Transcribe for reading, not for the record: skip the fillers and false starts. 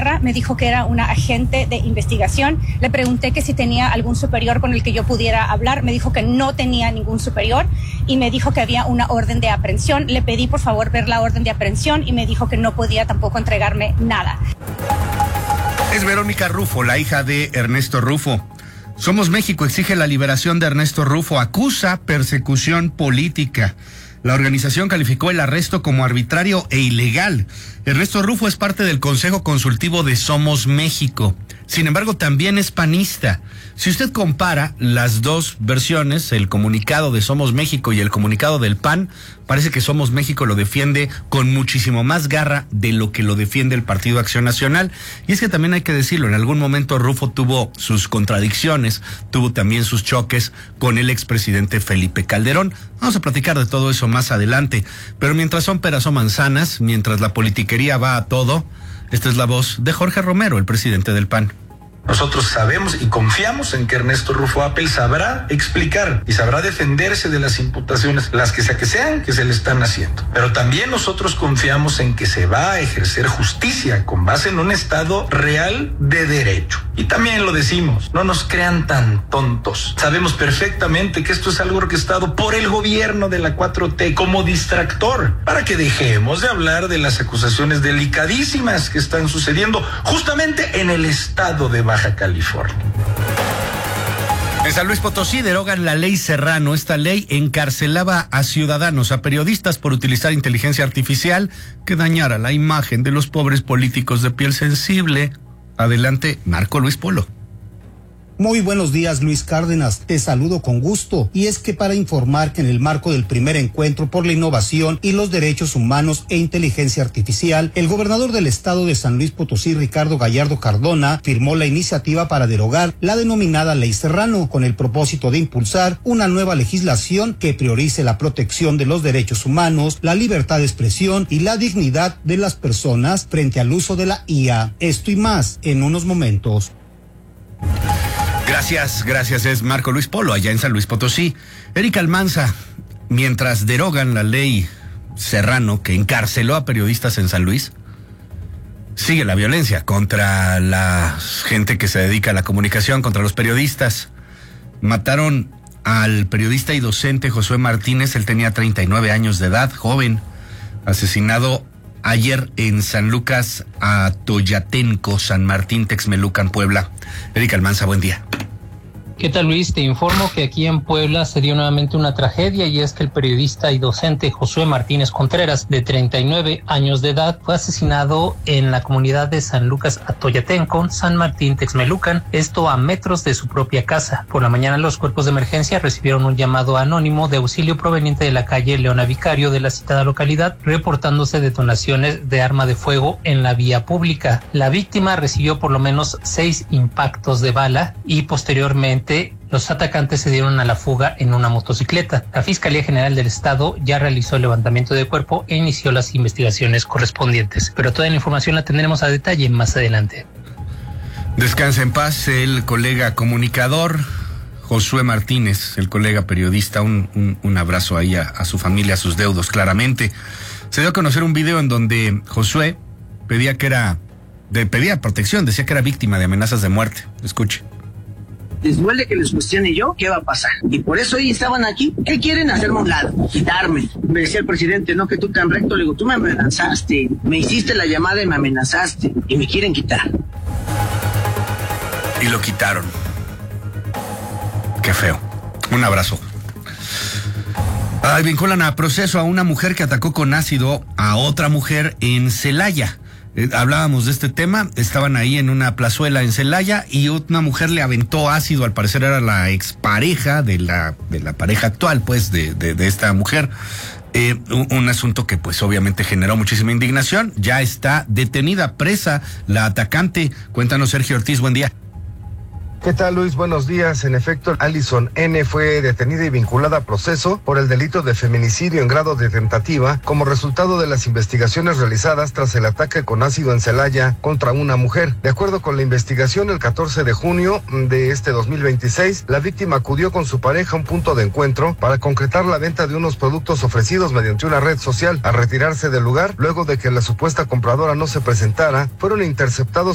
Ibarra, me dijo que era una agente de investigación. Le pregunté que si tenía algún superior con el que yo pudiera hablar. Me dijo que no tenía ningún superior y me dijo que había una orden de aprehensión. Le pedí por favor ver la orden de aprehensión y me dijo que no podía tampoco entregarme nada. Es Verónica Rufo, la hija de Ernesto Rufo. Somos México exige la liberación de Ernesto Rufo, acusa persecución política. La organización calificó el arresto como arbitrario e ilegal. Ernesto Rufo es parte del Consejo Consultivo de Somos México. Sin embargo, también es panista. Si usted compara las dos versiones, el comunicado de Somos México y el comunicado del PAN, parece que Somos México lo defiende con muchísimo más garra de lo que lo defiende el Partido Acción Nacional. Y es que también hay que decirlo, en algún momento Rufo tuvo sus contradicciones, tuvo también sus choques con el expresidente Felipe Calderón. Vamos a platicar de todo eso más adelante. Pero mientras son peras o manzanas, mientras la politiquería va a todo, esta es la voz de Jorge Romero, el presidente del PAN. Nosotros sabemos y confiamos en que Ernesto Rufo Apel sabrá explicar y sabrá defenderse de las imputaciones, las que sean, que se le están haciendo. Pero también nosotros confiamos en que se va a ejercer justicia con base en un Estado real de derecho. Y también lo decimos, no nos crean tan tontos. Sabemos perfectamente que esto es algo orquestado por el gobierno de la 4T como distractor, para que dejemos de hablar de las acusaciones delicadísimas que están sucediendo justamente en el estado de Baja California. En San Luis Potosí derogan la ley Serrano. Esta ley encarcelaba a ciudadanos, a periodistas por utilizar inteligencia artificial que dañara la imagen de los pobres políticos de piel sensible. Adelante, Marco Luis Polo. Muy buenos días, Luis Cárdenas, te saludo con gusto, y es que para informar que en el marco del primer encuentro por la innovación y los derechos humanos e inteligencia artificial, el gobernador del estado de San Luis Potosí, Ricardo Gallardo Cardona, firmó la iniciativa para derogar la denominada Ley Serrano, con el propósito de impulsar una nueva legislación que priorice la protección de los derechos humanos, la libertad de expresión y la dignidad de las personas frente al uso de la IA. Esto y más en unos momentos. Gracias, es Marco Luis Polo, allá en San Luis Potosí. Erika Almanza, mientras derogan la ley Serrano que encarceló a periodistas en San Luis, sigue la violencia contra la gente que se dedica a la comunicación, contra los periodistas. Mataron al periodista y docente Josué Martínez, él tenía 39 años de edad, joven, asesinado ayer en San Lucas Atoyatenco, San Martín Texmelucan, Puebla. Erika Almanza, buen día. ¿Qué tal, Luis? Te informo que aquí en Puebla se dio nuevamente una tragedia, y es que el periodista y docente Josué Martínez Contreras, de 39 años de edad, fue asesinado en la comunidad de San Lucas Atoyatenco, San Martín Texmelucan, esto a metros de su propia casa. Por la mañana los cuerpos de emergencia recibieron un llamado anónimo de auxilio proveniente de la calle Leona Vicario de la citada localidad, reportándose detonaciones de arma de fuego en la vía pública. La víctima recibió por lo menos 6 impactos de bala y posteriormente los atacantes se dieron a la fuga en una motocicleta. La Fiscalía General del Estado ya realizó el levantamiento de cuerpo e inició las investigaciones correspondientes. Pero toda la información la tendremos a detalle más adelante. Descansa en paz el colega comunicador Josué Martínez, el colega periodista. Un abrazo ahí a su familia, a sus deudos, claramente. Se dio a conocer un video en donde Josué pedía protección, decía que era víctima de amenazas de muerte. Escuche. Les duele que les cuestione yo qué va a pasar. Y por eso hoy estaban aquí. ¿Qué quieren? Hacerme a un lado, quitarme. Me decía el presidente, no, que tú tan recto. Le digo, tú me amenazaste, me hiciste la llamada y me amenazaste. Y me quieren quitar. Y lo quitaron. Qué feo. Un abrazo. Vinculan a proceso a una mujer que atacó con ácido a otra mujer en Celaya. Hablábamos de este tema, estaban ahí en una plazuela en Celaya y una mujer le aventó ácido, al parecer era la expareja de la pareja actual, pues, de esta mujer. Un asunto que pues obviamente generó muchísima indignación. Ya está detenida, presa, la atacante. Cuéntanos, Sergio Ortiz, buen día. ¿Qué tal, Luis? Buenos días. En efecto, Alison N. fue detenida y vinculada a proceso por el delito de feminicidio en grado de tentativa como resultado de las investigaciones realizadas tras el ataque con ácido en Celaya contra una mujer. De acuerdo con la investigación, el 14 de junio de este 2026, la víctima acudió con su pareja a un punto de encuentro para concretar la venta de unos productos ofrecidos mediante una red social. Al retirarse del lugar, luego de que la supuesta compradora no se presentara, fueron interceptados